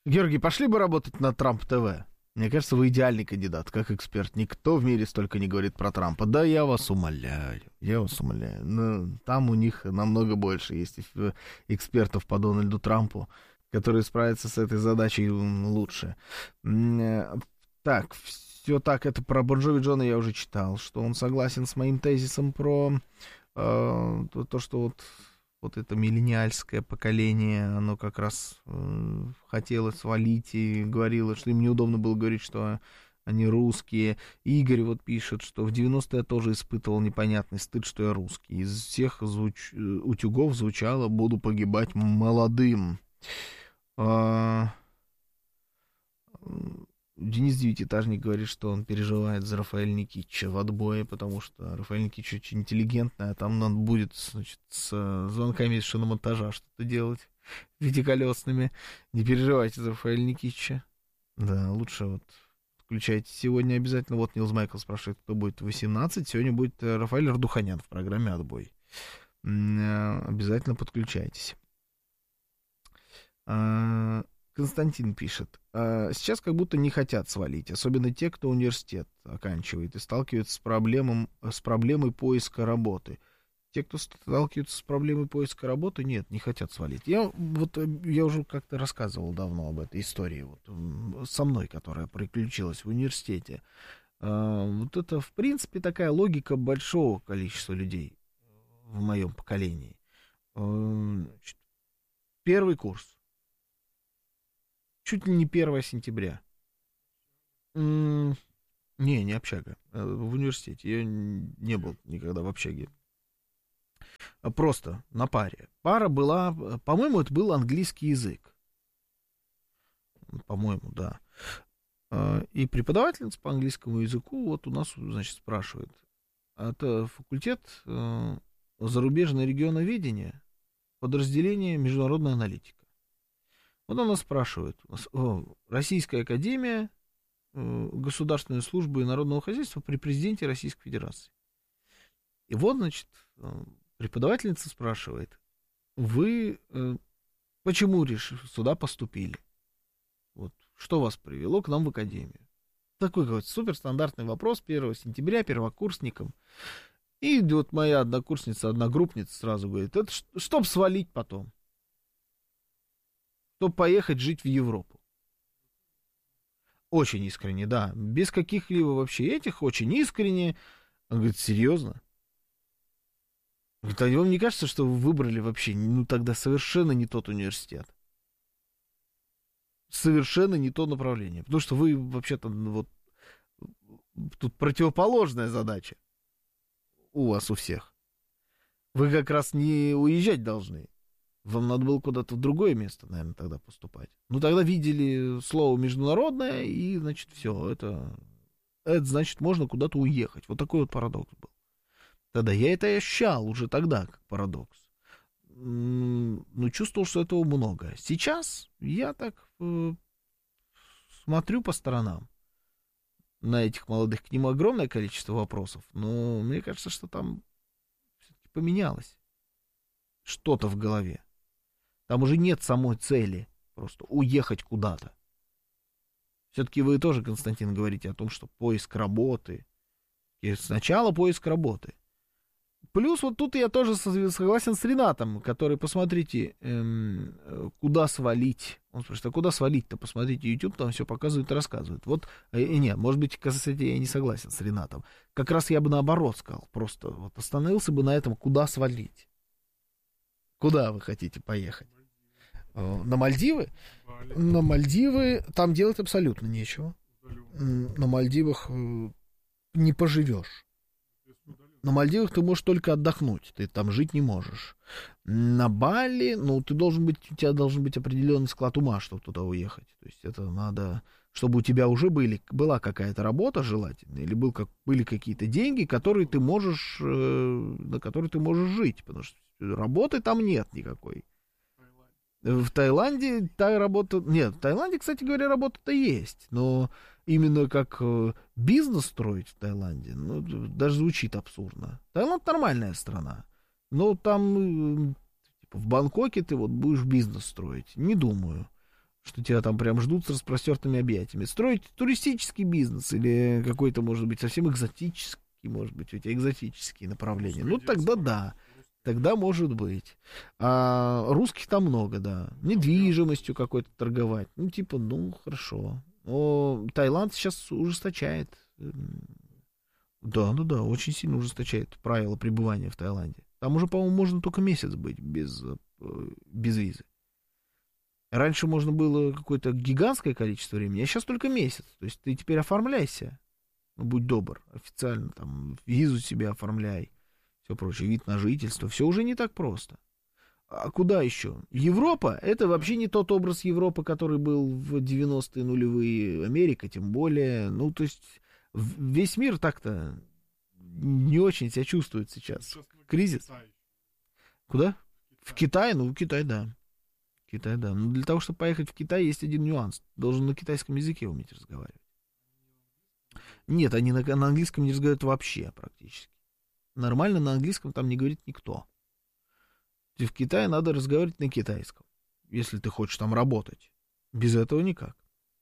Георгий, пошли бы работать на Трамп ТВ. Мне кажется, вы идеальный кандидат, как эксперт. Никто в мире столько не говорит про Трампа. Да, я вас умоляю. Но там у них намного больше есть экспертов по Дональду Трампу, которые справятся с этой задачей лучше. Так, все так, это про Бон Джови Джона я уже читал, что он согласен с моим тезисом про то, что вот это миллениальское поколение, оно как раз хотело свалить и говорило, что им неудобно было говорить, что они русские. Игорь вот пишет, что в 90-е я тоже испытывал непонятный стыд, что я русский. Из всех утюгов звучало «буду погибать молодым». Денис Девятиэтажник говорит, что он переживает за Рафаэля Никитича в отбое, потому что Рафаэль Никитич очень интеллигентный, а там надо будет, значит, с звонками из шиномонтажа что-то делать пятиколесными. Не переживайте за Рафаэля Никитича. Да, лучше вот включайте сегодня обязательно. Вот Нилс Майкл спрашивает, кто будет в 18. Сегодня будет Рафаэль Ардуханян в программе «Отбой». Обязательно подключайтесь. Константин пишет, сейчас как будто не хотят свалить, особенно те, кто университет оканчивает и сталкиваются с проблемой поиска работы. Те, кто сталкиваются с проблемой поиска работы, нет, не хотят свалить. Я уже как-то рассказывал давно об этой истории, вот, со мной, которая приключилась в университете. Вот это, в принципе, такая логика большого количества людей в моем поколении. Значит, первый курс. Чуть ли не 1 сентября. Не общага. В университете. Я не был никогда в общаге. Просто на паре. Пара была, по-моему, это был английский язык. По-моему, да. И преподавательница по английскому языку вот у нас, значит, спрашивает. Это факультет зарубежное регионоведение, подразделение международная аналитика. Вот она спрашивает, Российская академия государственной службы и народного хозяйства при президенте Российской Федерации. И вот, значит, преподавательница спрашивает, вы почему сюда поступили? Вот, что вас привело к нам в академию? Такой какой-то суперстандартный вопрос 1 сентября первокурсникам. И вот моя одногруппница сразу говорит, это чтоб свалить потом. Чтобы поехать жить в Европу. Очень искренне, да. Без каких-либо вообще этих, очень искренне. Он говорит, серьезно? Говорит, а вам не кажется, что вы выбрали вообще, тогда совершенно не тот университет? Совершенно не то направление. Потому что вы вообще-то, вот, тут противоположная задача у вас у всех. Вы как раз не уезжать должны. Вам надо было куда-то в другое место, наверное, тогда поступать. Тогда видели слово международное, и, значит, все, это значит, можно куда-то уехать. Вот такой вот парадокс был. Тогда я это ощущал уже тогда, как парадокс. Чувствовал, что этого много. Сейчас я так смотрю по сторонам на этих молодых. К ним огромное количество вопросов, но мне кажется, что там все-таки поменялось что-то в голове. Там уже нет самой цели просто уехать куда-то. Все-таки вы тоже, Константин, говорите о том, что поиск работы. И сначала поиск работы. Плюс вот тут я тоже согласен с Ренатом, который, посмотрите, куда свалить. Он спрашивает, а куда свалить-то? Посмотрите, YouTube там все показывает и рассказывает. Вот, нет, может быть, кстати, я не согласен с Ренатом. Как раз я бы наоборот сказал, просто вот остановился бы на этом, куда свалить. Куда вы хотите поехать? На Мальдивы? На Мальдивы там делать абсолютно нечего. На Мальдивах не поживешь. На Мальдивах ты можешь только отдохнуть, ты там жить не можешь. На Бали, у тебя должен быть определенный склад ума, чтобы туда уехать. То есть это надо, чтобы у тебя уже была какая-то работа желательно, или были какие-то деньги, которые ты можешь, на которые ты можешь жить, потому что работы там нет никакой. В Таиланде та работа... Нет, в Таиланде, кстати говоря, работа-то есть, но именно как бизнес строить в Таиланде, даже звучит абсурдно. Таиланд нормальная страна, но там в Бангкоке ты вот будешь бизнес строить, не думаю, что тебя там прям ждут с распростертыми объятиями. Строить туристический бизнес или какой-то, может быть, совсем экзотический, может быть, у тебя экзотические направления. Ну, тогда да. Тогда может быть. А русских там много, да. Недвижимостью какой-то торговать. Ну, типа, ну, хорошо. Но Таиланд сейчас ужесточает. Да, очень сильно ужесточает правила пребывания в Таиланде. Там уже, по-моему, можно только месяц быть без визы. Раньше можно было какое-то гигантское количество времени, а сейчас только месяц. То есть ты теперь оформляйся, будь добр, официально там визу себе оформляй, все прочее, вид на жительство. Все уже не так просто. А куда еще? Европа — это вообще не тот образ Европы, который был в 90-е нулевые. Америка, тем более. Ну, то есть весь мир так-то не очень себя чувствует сейчас. Кризис. Куда? В Китай? Ну, в Китай, да. Китай, да. Но для того, чтобы поехать в Китай, есть один нюанс. Должен на китайском языке уметь разговаривать. Нет, они на английском не разговаривают вообще практически. Нормально на английском там не говорит никто. В Китае надо разговаривать на китайском, если ты хочешь там работать. Без этого никак.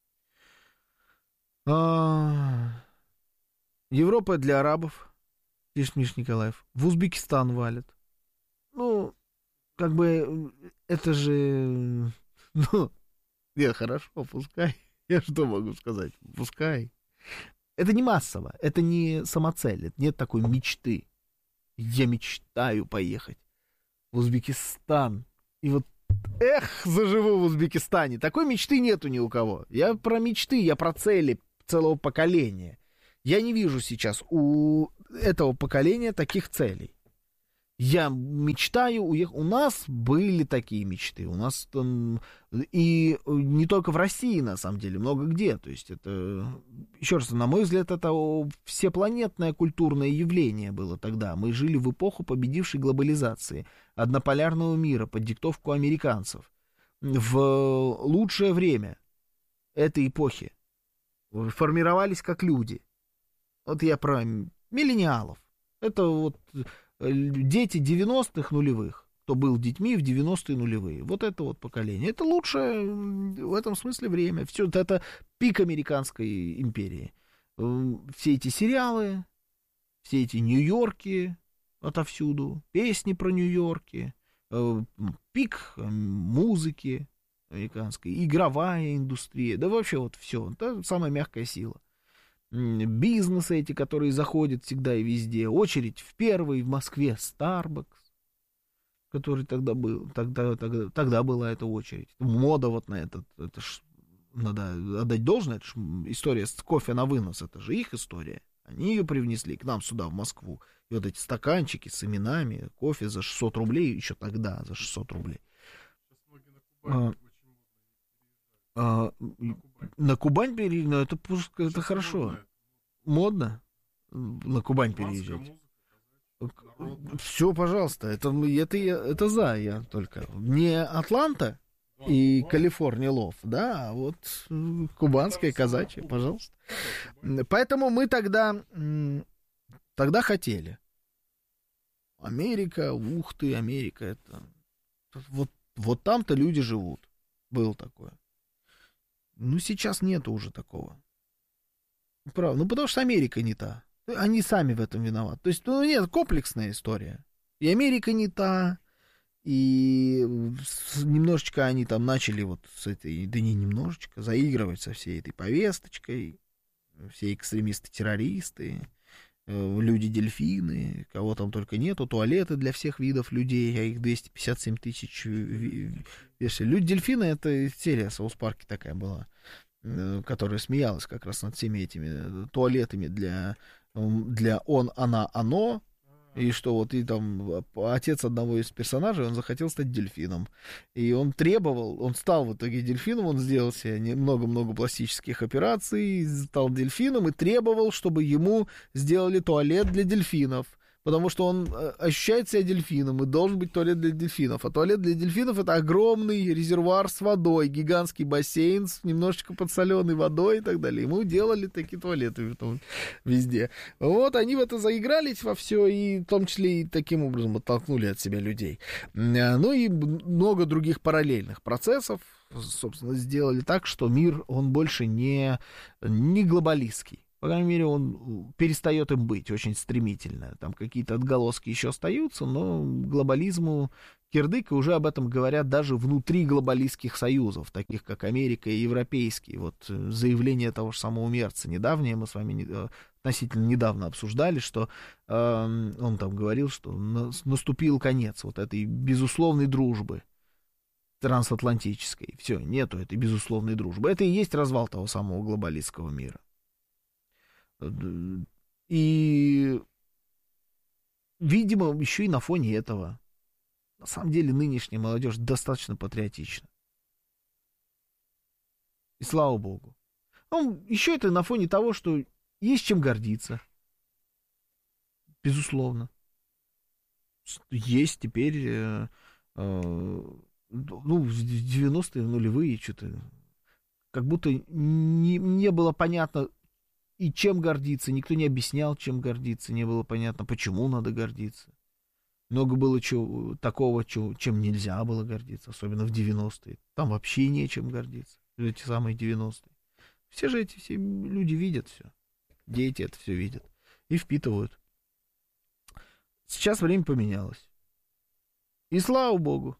Европа для арабов, пишет Миш Николаев. В Узбекистан валят. Ну, как бы, это же... Ну, нет, хорошо, пускай. Я что могу сказать? Пускай. Это не массово, это не самоцель, нет такой мечты. Я мечтаю поехать в Узбекистан. И вот, заживу в Узбекистане. Такой мечты нету ни у кого. Я про мечты, я про цели целого поколения. Я не вижу сейчас у этого поколения таких целей. Я мечтаю уехать. У нас были такие мечты. У нас там... И не только в России, на самом деле, много где. То есть это... Еще раз, на мой взгляд, это всепланетное культурное явление было тогда. Мы жили в эпоху победившей глобализации, однополярного мира под диктовку американцев. В лучшее время этой эпохи формировались как люди. Вот я про миллениалов. Это вот... Дети 90-х нулевых, кто был детьми в 90-е нулевые. Вот это вот поколение. Это лучшее в этом смысле время. Все это пик американской империи. Все эти сериалы, все эти Нью-Йорки отовсюду, песни про Нью-Йорки, пик музыки американской, игровая индустрия. Да вообще вот все. Это самая мягкая сила. Бизнесы эти, которые заходят всегда и везде. Очередь в первый в Москве Starbucks, который тогда был. Тогда была эта очередь. Мода вот на этот. Это ж надо отдать должное. Это ж история с кофе на вынос. Это же их история. Они ее привнесли к нам сюда, в Москву. И вот эти стаканчики с именами. Кофе за 600 рублей. Еще тогда за 600 рублей. На Кубань переезжать, это хорошо. Модно на Кубань переезжать. Все, пожалуйста, это за я только. Не Атланта и Калифорния Лов, да, а вот кубанская казачья, пожалуйста. Поэтому мы тогда хотели. Америка, ух ты, Америка, это... Вот там-то люди живут. Было такое. Ну, сейчас нету уже такого. Правда. Ну, потому что Америка не та. Они сами в этом виноваты. То есть, ну, нет, комплексная история. И Америка не та, и немножечко они там начали вот с этой, да не немножечко, заигрывать со всей этой повесточкой. Все экстремисты-террористы, люди-дельфины, кого там только нету, туалеты для всех видов людей, а их 257 тысяч. Люди-дельфины — это серия Саус Парке такая была, которая смеялась как раз над всеми этими туалетами для он, она, оно. И что вот и там отец одного из персонажей, он захотел стать дельфином. И он требовал, он стал в итоге дельфином, он сделал себе много-много пластических операций, стал дельфином и требовал, чтобы ему сделали туалет для дельфинов. Потому что он ощущает себя дельфином, и должен быть туалет для дельфинов. А туалет для дельфинов — это огромный резервуар с водой, гигантский бассейн с немножечко подсоленной водой и так далее. Ему делали такие туалеты везде. Вот они в это заигрались во все, и в том числе и таким образом оттолкнули от себя людей. Ну и много других параллельных процессов, собственно, сделали так, что мир, он больше не глобалистский. По крайней мере, он перестает им быть очень стремительно. Там какие-то отголоски еще остаются, но глобализму кирдык, и уже об этом говорят даже внутри глобалистских союзов, таких как Америка и европейские. Вот заявление того же самого Мерца недавнее, мы с вами относительно недавно обсуждали, что он там говорил, что наступил конец вот этой безусловной дружбы трансатлантической. Все, нету этой безусловной дружбы. Это и есть развал того самого глобалистского мира. И, видимо, еще и на фоне этого, на самом деле, нынешняя молодежь достаточно патриотична. И слава богу. Ну, еще это на фоне того, что есть чем гордиться. Безусловно. Есть теперь, ну, в 90-е, нулевые, что-то, как будто не было понятно, и чем гордиться, никто не объяснял, чем гордиться, не было понятно, почему надо гордиться. Много было такого, чем нельзя было гордиться, особенно в 90-е. Там вообще нечем гордиться, эти самые 90-е. Все люди видят все, дети это все видят и впитывают. Сейчас время поменялось. И слава богу.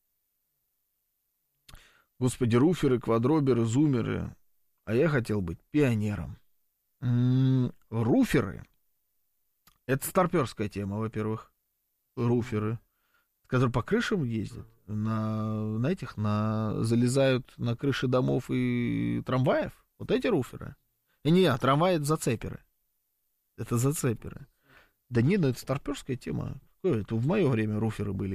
Господи, руферы, квадроберы, зумеры, а я хотел быть пионером. Руферы — это старперская тема, во-первых. Руферы, которые по крышам ездят, залезают на крыши домов и трамваев. Вот эти руферы. И не, трамваи — это зацеперы. Это зацеперы. Да нет, ну это старперская тема. Это в мое время руферы были.